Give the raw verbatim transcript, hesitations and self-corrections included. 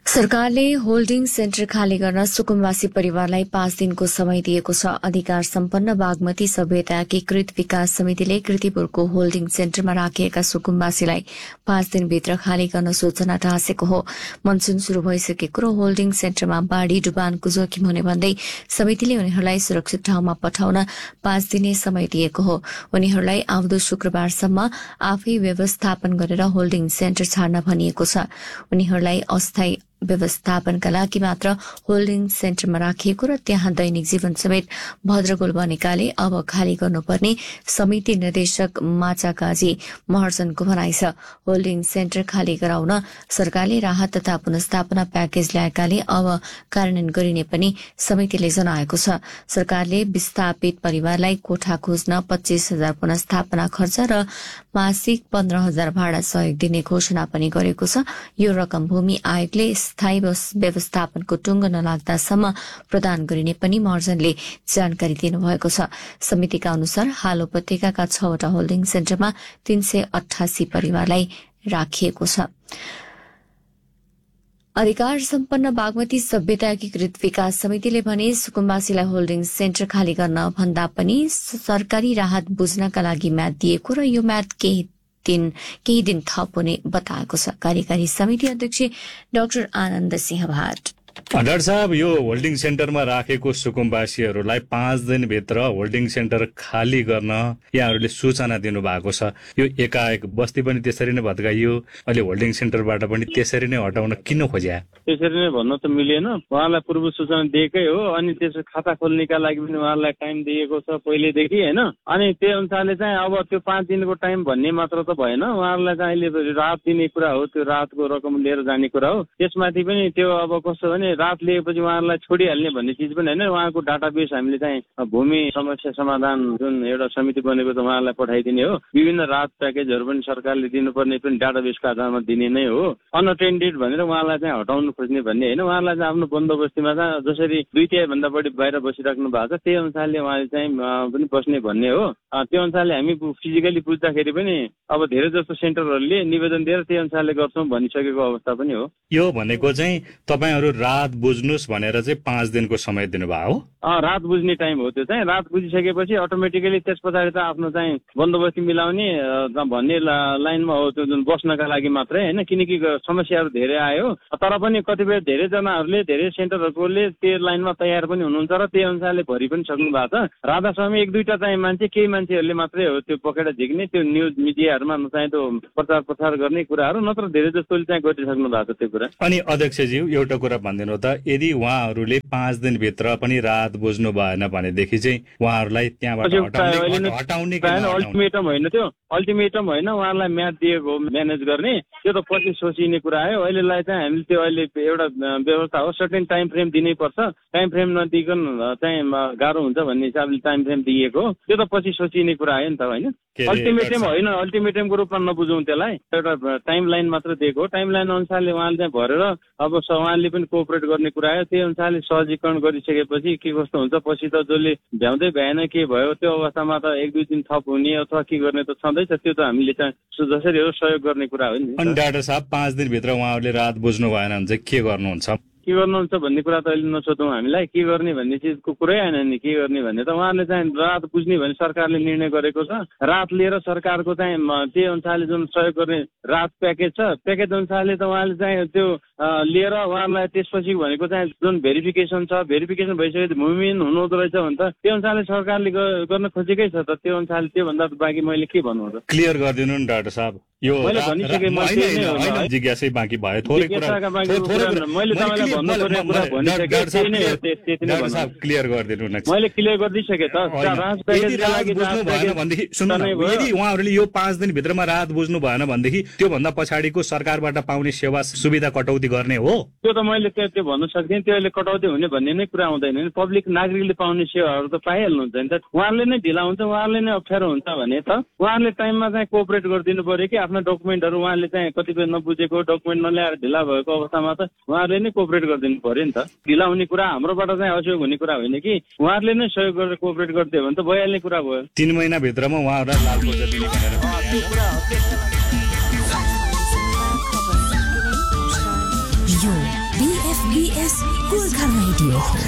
सरकारले holding centre खाली गर्न सुकुम्बासी परिवारलाई पाँच दिनको समय दिएको छ। अधिकार सम्पन्न बागमती सभ्यता एकीकृत विकास समितिले कृतिपुरको होल्डिङ सेन्टरमा राखिएका सुकुम्बासीलाई पाँच दिनभित्र खाली गर्न सूचना टाँसेको हो। मनसुन शुरू भइसकेको र होल्डिङ सेन्टरमा बाढ़ी डुबानको जोखिम हुने भन्दै समितिले उनीहरूलाई सुरक्षित ठाउँमा पठाउन पाँच दिने समय दिएको हो। उनीहरूलाई आउँदो शुक्रबारसम्म आफै व्यवस्थापन गरेर होल्डिङ सेन्टर छाड्न भनिएको छ। उनीहरूलाई अस्थायी व्यवस्थापनका लागि मात्र होल्डिङ सेन्टरमा राखिएको र त्यहाँ दैनिक जीवन समेत भद्रगोल बनेकाले अब खाली गर्नुपर्ने समिति निर्देशक माचा काजी महर्जनको भनाइ छ। होल्डिङ सेन्टर खाली गराउन सरकारले राहत तथा पुनर्स्थापना प्याकेज ल्याएकाले अब कार्यान्वयन गरिने पनि समितिले जनाएको छ। सरकारले विस्थापित परिवारलाई कोठा खोज्न पच्चीस हजार पुनर्स्थापना खर्च र मासिक पन्ध्र हजार भाडा सहयोग दिने घोषणा पनि गरेको छ। यो रकम भूमि आयोगले स्थायी व्यवस्थापनको टुङ्गो नलाग्दासम्म प्रदान गरिने पनि महर्जनले जानकारी दिनुभएको छ। समितिका अनुसार हाल उपत्यकाका छवटा होल्डिङ सेन्टरमा तीन सय अठासी परिवारलाई राखिएको छ। अधिकार सम्पन्न बागमती सभ्यता एकीकृत विकास समितिले भने सुकुम्बासीलाई होल्डिङ सेन्टर खाली गर्न भन्दा पनि सरकारी राहत बुझ्नका लागि म्याद दिएको र यो म्याद केही दिन केही दिन थप हुने बताएको छ। कार्यकारी समिति अध्यक्ष डाक्टर आनन्द सिंह भाट। डाक्टर साहब, यो होल्डिङ सेन्टरमा राखेको सुकुम्बासीहरूलाई पाँच दिनभित्र होल्डिङ सेन्टर खाली गर्न यहाँहरूले सूचना दिनुभएको छ। यो एकाएक बस्ती पनि त्यसरी नै भत्काइयो, अहिले होल्डिङ सेन्टरबाट पनि त्यसरी नै हटाउन किन खोज्या? त्यसरी नै भन्न त मिलेन। उहाँलाई पूर्व सूचना दिएकै हो, अनि त्यसो खाता खोल्नेका लागि पनि उहाँलाई टाइम दिएको छ पहिलेदेखि, होइन? अनि त्यही अनुसारले चाहिँ अब त्यो पाँच दिनको टाइम भन्ने मात्र त भएन, उहाँहरूलाई चाहिँ अहिले राहत दिने कुरा हो, त्यो राहतको रकम लिएर जाने कुरा हो। त्यसमाथि पनि त्यो अब कस्तो भने राहत लिएपछि उहाँहरूलाई छोडिहाल्ने भन्ने चिज पनि होइन। उहाँको डाटाबेस हामीले चाहिँ भूमि समस्या समाधान जुन एउटा समिति बनेको छ उहाँहरूलाई पठाइदिने हो। विभिन्न राहत प्याकेजहरू पनि सरकारले दिनुपर्ने पनि डाटाबेसको आधारमा दिने नै हो। अनअटेन्डेड भनेर उहाँलाई चाहिँ हटाउनु खोज्ने भन्ने होइन। उहाँलाई चाहिँ आफ्नो बन्दोबस्तीमा चाहिँ जसरी दुई तिहाई भन्दा बढी बाहिर बसिराख्नु भएको छ त्यही अनुसारले उहाँले चाहिँ पनि बस्ने भन्ने हो। त्यो अनुसारले हामी फिजिकली बुझ्दाखेरि पनि अब धेरै जस्तो सेन्टरहरूले निवेदन दिएर त्यही अनुसारले गर्छौँ भनिसकेको अवस्था पनि हो। यो भनेको चाहिँ तपाईँहरू राहत बुझ्नुहोस् भनेर चाहिँ पाँच दिनको समय दिनुभयो हो? रात बुझ्ने टाइम हो। त्यो चाहिँ रात बुझिसकेपछि अटोमेटिकली त्यस पछाडि त आफ्नो चाहिँ बन्दोबस्ती मिलाउने भन्ने लाइनमा हो, त्यो जुन बस्नका लागि मात्रै होइन। किनकि समस्याहरू धेरै आयो, तर पनि कतिपय धेरैजनाहरूले धेरै सेन्टरहरूले त्यो लाइनमा तयार पनि हुनुहुन्छ र त्यही अनुसारले भरि पनि सक्नु भएको छ। राधास्वामी एक दुईटा चाहिँ मान्छे केही मान्छेहरूले मात्रै हो त्यो पकेडा झिक्ने, त्यो न्युज मिडियाहरूमा चाहिँ त्यो प्रचार प्रसार गर्ने कुराहरू, नत्र धेरै जस्तोले चाहिँ गरिसक्नु भएको छ त्यो कुरा। अनि अध्यक्षज्यू एउटा कुरा भनिदिनु त, यदि उहाँहरूले पाँच दिनभित्र पनि राहत बुझ्नु भएन भनेदेखि चाहिँ उहाँहरूलाई त्यहाँबाट हटाउने अल्टिमेटम होइन, त्यो अल्टिमेटम होइन, उहाँहरूलाई म्याद दिएको म्यानेज गर्ने, त्यो त पछि सोचिने कुरा आयो। अहिलेलाई चाहिँ हामीले त्यो अहिले एउटा व्यवस्था हो, सर्टेन टाइम फ्रेम दिनै पर्छ। टाइम फ्रेम नदिकन चाहिँ गाह्रो हुन्छ भन्ने हिसाबले टाइम फ्रेम दिएको, त्यो त पछि सोचिने कुरा आयो नि त, होइन? अल्टिमेटम होइन, अल्टिमेटमको रूपमा नबुझौँ त्यसलाई, एउटा टाइम लाइन मात्र दिएको हो। टाइम लाइन अनुसारले उहाँले चाहिँ भरेर अब उहाँले पनि कोअपरेट गर्ने कुरा आयो। त्यही अनुसारले सहजीकरण गरिसकेपछि के कस्तो हुन्छ, पछि त जसले भ्याउँदै भएन के भयो त्यो अवस्थामा त एक दुई दिन थप हुने अथवा के गर्ने त छँदैछ। त्यो त हामीले चाहिँ जसरी हो सहयोग गर्ने कुरा हो नि। अनि डाक्टर साहब, पाँच दिनभित्र उहाँहरूले राहत बुझ्नु भएन भने चाहिँ के गर्नुहुन्छ? के गर्नुहुन्छ भन्ने कुरा त अहिले नसोधौँ हामीलाई। के गर्ने भन्ने चिजको कुरै आएन नि। के गर्ने भन्ने त उहाँहरूले चाहिँ राहत बुझ्ने भने सरकारले निर्णय गरेको छ। राहत लिएर सरकारको चाहिँ त्यही अनुसारले जुन सहयोग गर्ने राहत प्याकेज छ, प्याकेज अनुसारले त उहाँले चाहिँ त्यो लिएर उहाँहरूलाई त्यसपछि भनेको चाहिँ जुन भेरिफिकेसन छ, भेरिफिकेसन भइसकेपछि भूमिहीन हुनुहुँदो रहेछ भने त त्यो अनुसारले सरकारले गर्न खोजेकै छ त। त्यो अनुसारले त्योभन्दा बाँकी मैले के भन्नु त? क्लियर गरिदिनु नि डाक्टर साहब। यो मैले भनिसकेँ, जिज्ञासै बाँकी भयो, थोरै कुरा मैले तपाईँलाई क्लियर गरिदिनु न। मैले क्लियर गरिदिइसकेँ त। यदि उहाँहरूले यो पाँच दिनभित्रमा राहत बुझ्नु भएन भनेदेखि त्योभन्दा पछाडिको सरकारबाट पाउने सेवा सुविधा कटौती गर्ने हो? त्यो त मैले त्यो त्यो भन्न सक्दिनँ। त्यो अहिले कटौती हुने भन्ने नै कुरा आउँदैन नि। पब्लिक नागरिकले पाउने सेवाहरू त पाइहाल्नुहुन्छ नि त। उहाँहरूले नै ढिला हुन्छ, उहाँहरूले नै अप्ठ्यारो हुन्छ भने त उहाँहरूले टाइममा चाहिँ कोअपरेट गरिदिनु पर्यो कि आफ्नो डकुमेन्टहरू उहाँले चाहिँ कतिपय नबुझेको डकुमेन्ट नल्याएर ढिला भएको अवस्थामा त उहाँहरूले नै कोअपरेट गरिदिनु पर्यो नि त। ढिला हुने कुरा हाम्रोबाट चाहिँ असहयोग हुने कुरा होइन कि उहाँहरूले नै सहयोग गरेर कोअपरेट गरिदियो भने त भइहाल्ने कुरा भयो। तीन महिनाभित्रमा उहाँहरूलाई लाल बजार दिने भनेर यो बीएफबीएस गोर्खा रेडियो हो।